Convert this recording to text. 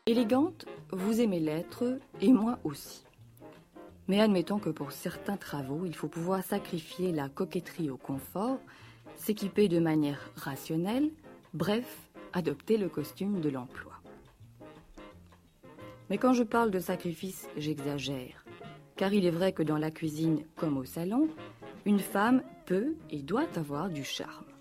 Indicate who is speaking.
Speaker 1: Élégante, vous aimez l'être, et moi aussi. Mais admettons que pour certains travaux, il faut pouvoir sacrifier la coquetterie au confort, s'équiper de manière rationnelle, bref, adopter le costume de l'emploi. Mais quand je parle de sacrifice, j'exagère, car il est vrai que dans la cuisine comme au salon, une femme peut et doit avoir du charme.